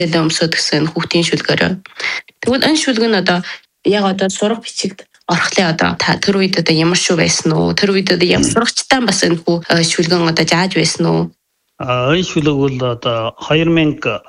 өмсөд гэсэн хүүхдийн шүлгээр. Тэгвэл энэ шүлэг нь одоо яг одоо сурах бичигт орхлын одоо та тэр үед одоо ямар шүү байсан уу? Тэр үед одоо яг сурагчтай бас энэ хүү шүлгэн одоо зааж байсан уу? Энэ шүлэг бол одоо 2012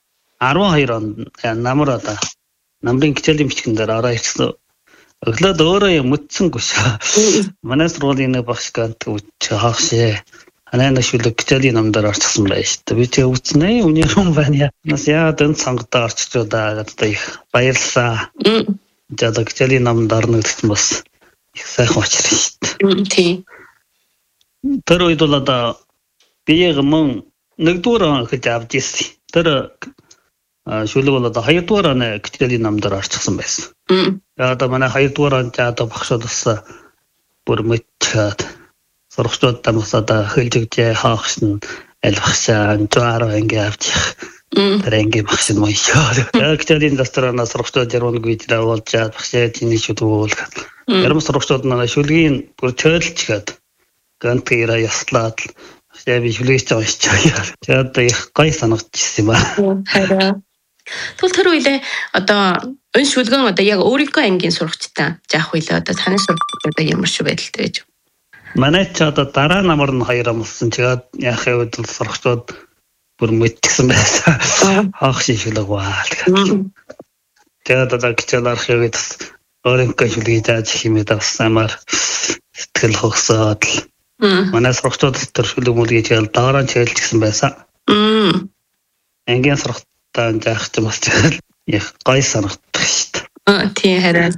онд намар одоо намрын хичээлийн бичгэн дээр ороо ирсэн. Өглөөд өөрөө мөцсөнгүй шүү. Манай сургуулийн нэг багш гант үуч хаахшээ. Анаа шүлэг хичээлийн номдоор орчихсон байж та. Би тэг үзнэ үнээр юм байна. Нас яагаад энэ сонгодоо орчихжоо даа гэдэг их баярлалаа. Жадаг хичээлийн номд орно гэсэн бас их сайхан учраа шүү. Тийм. Тэр үед бол одоо би мөн нэгдүгээр гэж авч ирсэн. Тэр шүлэг бол одоо хоёрдугаар оны хичээлийн номдоор орчихсон байсан. Одоо манай хоёрдугаар онд одоо багшууд бас бүр мэдчихэд сурагчдаа бас одоо хөлжигжээ хаахсан альвахшаа жаараа ингээ авчих. Тэр ингээ багш нь маяг. Хичээлийн дастрана сурагчдад яруу гүйдээ уулзаад багшаа чиний шүлгүүл. Яруу сурагчдад манай шүлгийн бүр төөлчгээд гантыра яслаад я би шүлгийч уншчихъя. Тэгээд их гой санагдчихсан юм аа. Тэгвэл тэр үедээ одоо энэ шүлгэн одоо яг өөрийнхөө ангийн сурагчтай заах үедээ одоо таны сурагчид одоо ямар шиг байдалтай байж? Манай ч одоо дараа намар нь хоёр амлсан. Тэгээд яахын үед сурагчдод бүр мэдчихсэн байсан. Хаах шүлэг баа. Тэгээд одоо хичээл арах үед өөрийнхөө шүлгийг зааж химээд авсамаар сэтгэл хогсоод манай сурагчдод тэр шүлэг мүлгийг хэл дараа нь хэлчихсэн байсан. Ангийн сурагч таан заах юм бас их гой санагддаг шүү дээ. Тийм харин.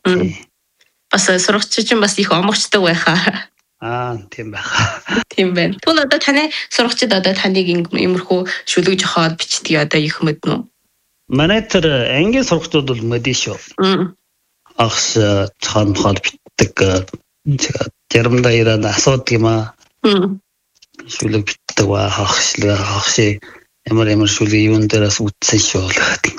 Бас сурагч чинь бас их омогчдаг байхаа. Тийм байхаа. Тийм байна. Тэгвэл одоо таны сурагчид одоо таныг иймэрхүү шүлэг жохоод бичдэг одоо их мэднэ үү? Манай тэр ангийн сурагчдууд бол мэдээ шүү. Агш цаан хол бичдэг. Заримдаа ирээд асуудаг юм аа. Шүлэг бичдэг ба хагши ямар шүлэг юун дээрээс үтсэн шүү.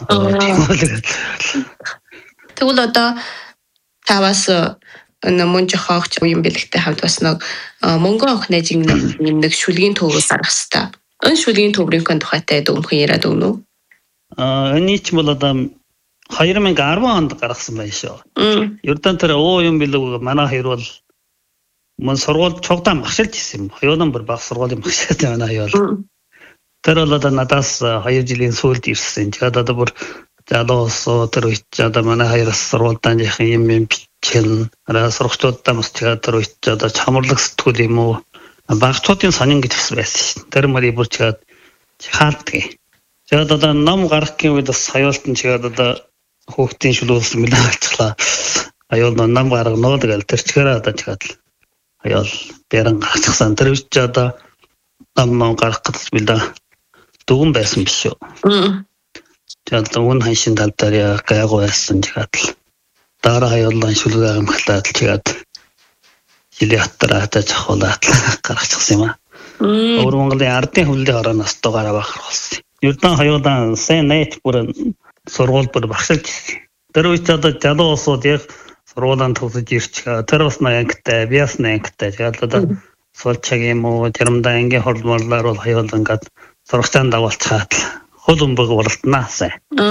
Тэгвэл одоо таваас мөн жохоогч юм бэлэгтэй хамт бас нэг мөнгө авах нэжиг нэг шүлгийн төвөөс арах хэвээр. Энэ шүлгийн төврийнхөө тухайтай өмнөхөн яриад өгнө үү? Эний ч бол одоо 2010 онд гаргасан байх шүү. Ердөө тэр юм бэлэг манай хоёр бол мөн сургууль цогтаа багшилж ирсэн юм. Хоёулаа бүр баг сургуулийн багштай манай хоёул. Тэр бол одоо надаас 2 жилийн сүүлд ирсэн. Тэгээд одоо бүр залуусоо тэр үед одоо манай хоёроос сургуультай юм бичэн сурагчдуудаа бас тэгээд тэр үед одоо чамрлаг сэтгүүл юм уу багцуудын сонин гэж байсан шин. Тэр мөрий бүр тэгээд хаалтдаг. Тэгээд одоо ном гаргахын үед бас хоёултан тэгээд одоо хүүхдийн шүлүүлсэн мэлээ болчихлоо. Хоёул ном гаргано тэгэл тэр чигээр одоо тэгээд хоёул бэрэн гарчихсан. Тэр үед одоо ном гаргах гэж билээ. Дүгэн байсан биш үү? Тэгээд дүгэн ханшин талдаар гайгүй байсан тэгээд дараа хоёулаа шүлгээ амглаад тэгээд жилийн хаттараа хатаачхуулаад гаргачихсан юм аа. Өөр Монголын ардын хөвлөлийн орооноос дугаараа бахар болсон. Ердөө хоёулаа сайн найт бүр сургууль бүр багшилж ирсэн. Тэр үед одоо залуу улсууд яг сургуулианд төгсөж ирчих. Тэр бас ангитай, би бас ангитай. Тэгээд одоо суулчаг юм уу, заримдаа ангийн хорлморлоор бол хоёулаа ингээд сурагчаан дагуулцаад хөл өмбөг уралднаа сайн.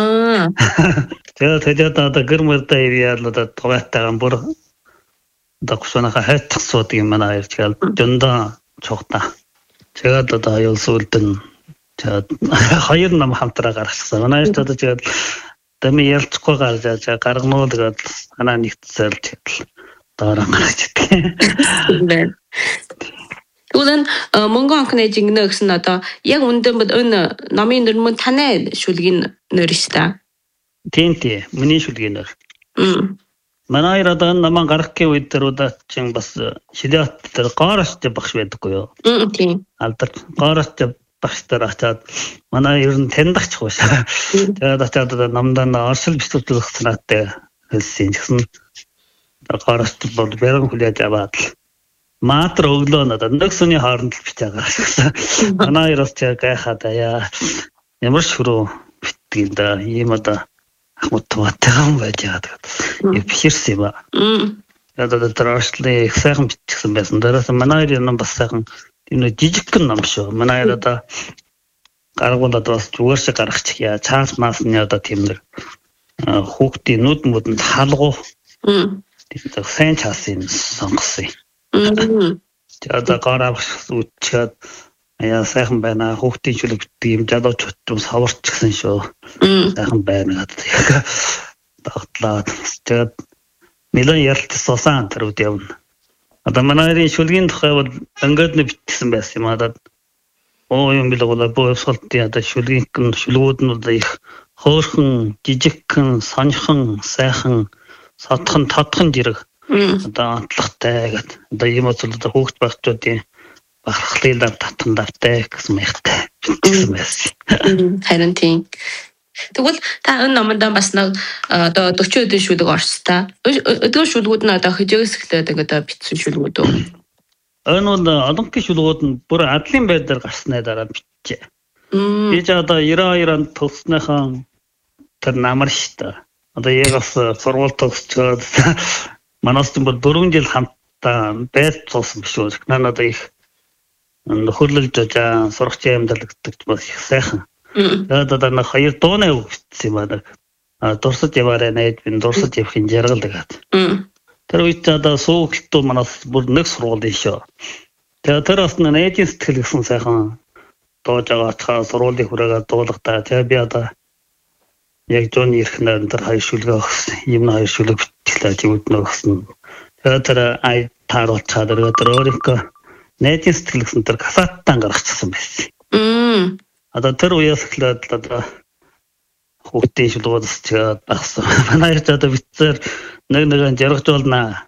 Тэгээд одоо гэр мөрдөө ирээд одоо тугаатайгаа бүр одоо гушуунаха хайтах сууд юм манай хоёр тэгээд дөндөө цогтаа. Тэгээд одоо аюул сүлдэн тэгээд хоёр ном хамтраа гаргасан. Манай ч одоо тэгээд дэми ялцгүй гаргаж гаргано тэгээд анаа нэгтсэл тэгээд дараа гаргаж идэх. Тэгвэл мөнгө анхны жингнэ гэсэн одоо яг үндэн энэ номын нэр мөн таны шүлгийн нэр шүү дээ. Тийм миний шүлгийн нэр. Манай хоёр одоо намаа гаргахын үед тэр удаа чинь бас шилэт тэр гоороч багш байдаггүй юу? Тийм. Алдар гоороч багш дээр очиад манай ер нь таньдагчгүй шээ. Тэгээд очиад одоо намдаа оршил бичүүлэх санаатай хэлсэн гэсэн. Гоороч бол бэрэн хүлээж аваад маатар өглөө надад нэг сүний хооронд л бичээ гаргасан. Манай хоёроос ч гайхаад аяа ямар шүрөө битгийм да ийм одоо ахмадтай юм байж байгаа. Биширсэн юм аа. Одоо тэр орчлын их сайхан бичсэн байсан. Дээрээс манай хоёр ном бас сайхан тийм нэг жижигхэн ном шүү. Манай хоёр одоо гаргуулад бас зүгээр шиг гаргачих яа. Чаас маасны одоо тийм нэг хүүхдийн нүд мөдөнд халгуу. Тэгээд сайн часын сонгосон. Одоо гараавч үчиад яа сайхан байна. Хүүхдийн шүлэг битгий юм залуучууд юм саварч гисэн шүү. Сайхан байна гэдэг. Тогтлаад тэгээд нэлээд ярилцсан тэр үед явна. Одоо манайрын шүлгийн тухай бол ингээд нэг битгсэн байсан юм аа. Юм билгүүл боосолтын одоо шүлгүүд нь одоо их хөөрхөн, жижигхэн, сонирхон, сайхан, содхон, тодхон жирэг одоо онцлогтой гэдэг. Одоо ийм бол одоо хүүхд багчуудын бахархлын дав татан давтай гэсэн маягтай битгсэн байсан. Харин тийм. Тэгвэл та энэ номонд бас нэг одоо 40 өдрийн шүлэг орстой. Өдөр шүлгүүд нь одоо хижээс эхлээд одоо битсэн шүлгүүд үү? Энэ бол олонхын шүлгүүд нь бүр адлын байдлаар гарсны дараа бичжээ. Гэж одоо 92 онд төгснөхийн тэр намар штэ. Одоо яг бас сургууль төгсчөөд манаас ч бүр 4 жил хамтдаа байд цуусан биш үү. Надад их нөхөрлөж жаа сурагч амьддаг бас их сайхан. Тэгээд одоо нэг 2 дууны үг бичсэн юм байна. Дурсаж яваарай найд би дурсаж явахын жаргал гэдэг. Тэр үед одоо суугтуу манаас бүр нэг сургууль шүү. Тэгээд тэр бас найдын сэтгэл гэсэн сайхан дууж байгаа сургуулийн хүрээгээ дуулгатаа. Тэгээд би одоо яг зүүн ирхнээр тэр хоёр шүлгээ өгсөн. Ийм хоёр шүлэг бичлээ живд нөгсөн. Тэгээд тэр ай тааруулж чадар тэр өөрийнхөө найдын сэтгэл гэсэн тэр касаттан гаргачихсан байсан. Одоо тэр үеэс эхлээд одоо хүүхдийн шүлгүүдс чад багсан. Манай ч одоо битсээр нэг жаргажуулнаа.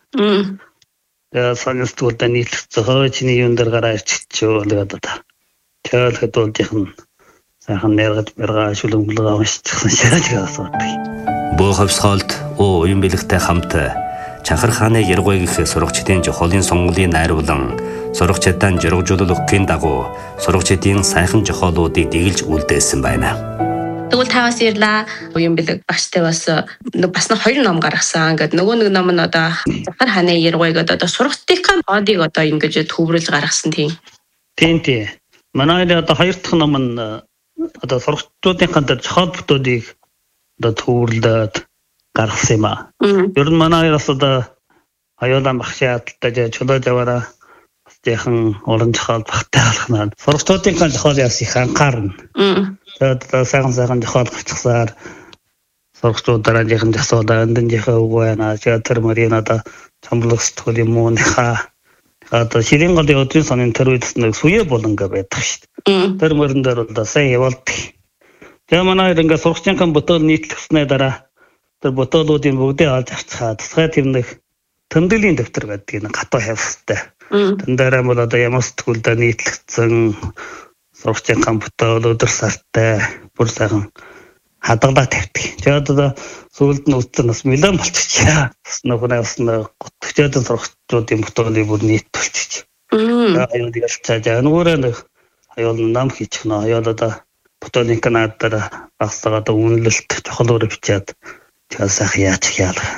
Тэгээд санаастуулдаа нийтлэгцээ хоо чиний юун дээр гараа ирчихчихөө гэдэг одоо. Тэгээд дуулдын сайхан нэргэж бэрга шүлэмглэгээ уншчихсан шааж асуудаг. Бөө ховсгоолд уян бэлэгтэй хамт Чанхар хааны Яргуй гэх сурагчдын жохолын сонгуулийн найруулан сурагчдаа жаргажуулал өгөхийн дагуу сурагчдын сайхан жохолуудыг дэглэж үлдээсэн байна. Тэгвэл та бас ярьлаа уян бэлэг багштай бас нэг 2 ном гаргасан. Ингээд нөгөө нэг ном нь одоо Чанхар хааны Яргуй гэдэг одоо сурагчдын одыг одоо ингэж төвөрлж гаргасан тийм. Тийм. Манай одоо 2 дахь ном нь одоо сурагчдын жохол бүтүүдийг одоо төвөрлөд гаргасан юм аа. Ер нь манай бас одоо аюулан багшаа адалтай чөлөө жаваараа яхан олон жохол багтай болохнаа. Сурагчдын жохол яс их анхаарна. Тэгээд сайхан жохол гарчихсаар сурагчдаараа яхан жосоодаа эндэнийхээ үг байна. Тэр мөрийн одоо чамлаг сэтгүүл юм уу нэха. Одоо ширин голын өдрийн сонин тэр үед нэг сүе болонго байдаг шүү дээ. Тэр мөрөн дээр бол сайн явуулдаг. Тэгээ манай ингээ сурагчдын бүтээл нийтлэгснээ дараа тэр ботолуудын бүгдээ олж авцгаад тусгай тэр нэг тэмдэглэлийн дэвтэр байдаг нэг хатуу хавстай. Тэн дээр бол одоо ямар сэтгүүлдээ нийтлэгдсэн сурагчдын ботол өдөр сартай бүр сайхан хадгалаа тавьдаг. Тэгээд одоо сүүлд нь үтсэн бас миллион болчихчихъя. Бас нөхнөөс нэг 30-аад сурагчдын ботолыг бүр нийтүүлчих. Аюул ялцаад нөгөө нэг аюул нам хийчих нэ. Аюул одоо ботолын канадаар багсаа одоо үнэлэлт чухал өрөө бичээд тэгээд сайхан яачих яалаа.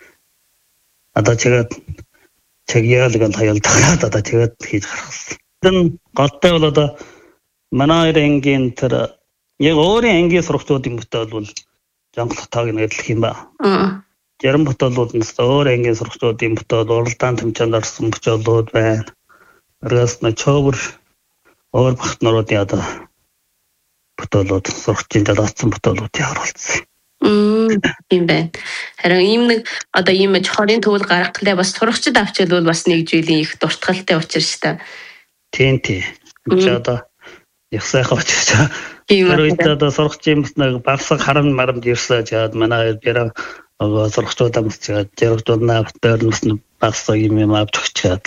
Одоо чигээд чигяалгал хайлтгаад одоо тэгээд хийж гаргасан. Тэн голтой бол одоо манай ангийн тэр яг өөрийн ангийн сурагчдын бүтээл бол жонглох тааг нэрлэх юм ба. Яран бүтээлүүд нь өөр ангийн сурагчдын бүтээл уралдаан тэмцээнд орсон бүтээлүүд байна. Оргоос нь чөөр өөр багт наруудын одоо бүтээлүүд сурагчдын далаацсан бүтээлүүдийг харуулсан. Тийм байна. Харин ийм нэг одоо ийм чохолын төвөл гаргахлаа бас сурагчид авчил бол бас нэг жилийн их дуртгалтай учир шүү дээ. Тийм. Чи одоо их сайхан учирч. Тэр үед одоо сурагчийн нэг багсаг харан марамд ирсэн чад манай бэрэ сурагчдаа мөч чад жаргадуулнаа батэрнэс нь багсаг юм авч өгчээд.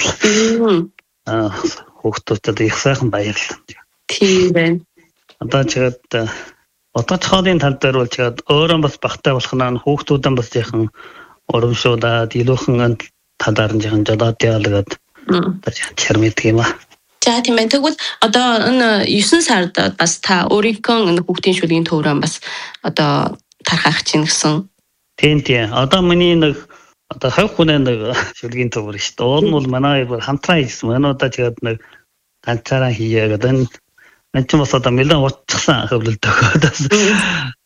Хүүхдүүдэд их сайхан баярлалаа. Тийм байна. Одоо чигээд одоо чохолын тал дээр бол чигээд өөрөө бас багтай болох нь хүүхдүүдэн бас яхан урамшуулаад илүүхэн талаар нь яхан жолоод яалагад чармэдэг юм аа. За тийм ээ. Тэгвэл одоо энэ 9 сард бас та өөрийнхөө хүүхдийн шүлгийн төврөн бас одоо тархах чинь гэсэн. Тийм. Одоо миний нэг одоо 20 хүнээ нэг шүлгийн төвөр шүү дээ. Уул нь бол манай хамтран хийсэн. Манай одоо чигээд нэг ганцаараа хийгээд энэ Энд ч бас одоо нэлээд уртчихсан хөвлөлт өгөөд бас